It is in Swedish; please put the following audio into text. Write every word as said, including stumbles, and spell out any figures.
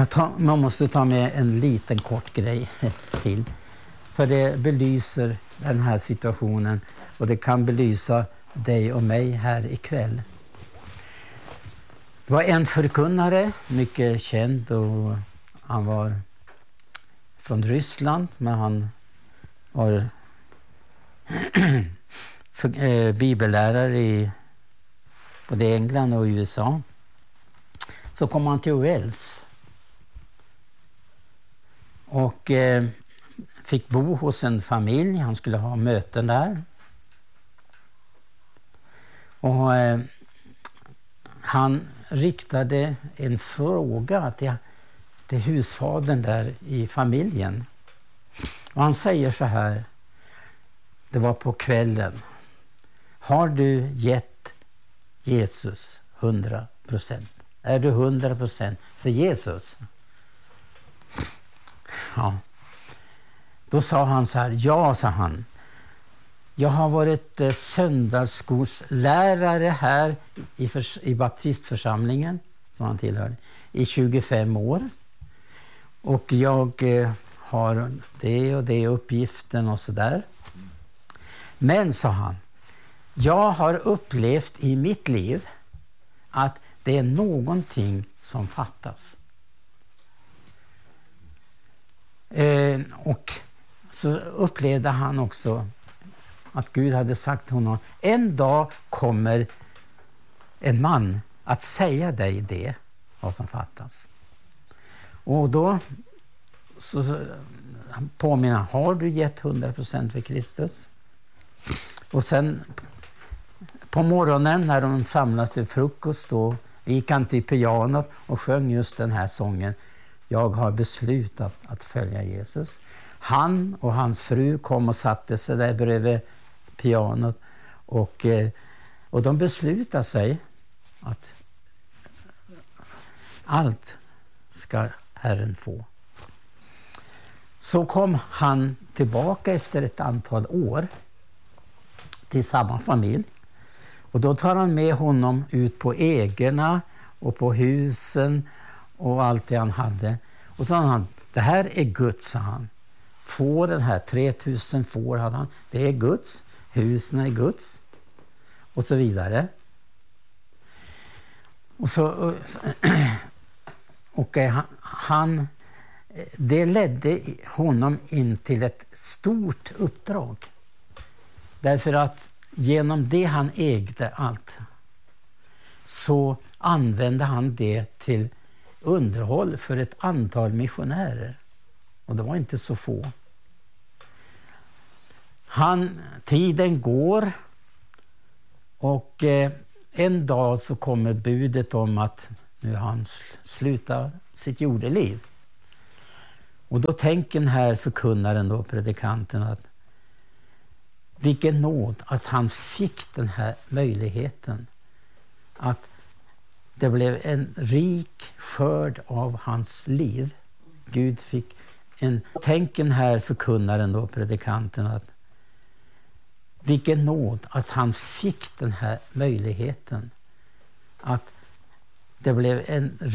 Jag tar, man måste ta med en liten kort grej till. För det belyser den här situationen. Och det kan belysa dig och mig här ikväll. Det var en förkunnare, mycket känd. Och han var från Ryssland. Men han var för, eh, bibellärare i både England och U S A. Så kom han till Wales. Och eh, fick bo hos en familj. Han skulle ha möten där. Och eh, han riktade en fråga till, till husfadern där i familjen. Och han säger så här. Det var på kvällen. Har du gett Jesus hundra procent? Är du hundra procent för Jesus? Ja. Då sa han så här. Ja, sa han. Jag har varit eh, söndagsskolslärare här i, för, i baptistförsamlingen som han tillhörde i tjugofem år. Och jag eh, har det och det uppgiften och så där. Men, sa han, jag har upplevt i mitt liv att det är någonting som fattas. Eh, och så upplevde han också att Gud hade sagt till honom, en dag kommer en man att säga dig det, vad som fattas. Och då så påminner han, har du gett hundra procent för Kristus? Och sen på morgonen när de samlas till frukost då gick han till pianot och sjöng just den här sången. Jag har beslutat att följa Jesus. Han och hans fru kom och satte sig där bredvid pianot och, och de beslutade sig att allt ska Herren få. Så kom han tillbaka efter ett antal år till samma familj. Och då tar han med honom ut på ägorna och på husen och allt det han hade. Och så sa han, det här är Guds, sa han. Får den här, tre tusen får hade han. Det är Guds, husen är Guds. Och så vidare. Och så och han, det ledde honom in till ett stort uppdrag. Därför att genom det han ägde allt så använde han det till underhåll för ett antal missionärer. Och det var inte så få. Han, tiden går och eh, en dag så kommer budet om att nu han slutar sitt jordeliv. Och då tänker den här förkunnaren då, predikanten, att vilken nåd att han fick den här möjligheten. Att det blev en rik skörd av hans liv. Gud fick en... Tänk den här förkunnaren då, predikanten, att vilken nåd att han fick den här möjligheten. Att det blev en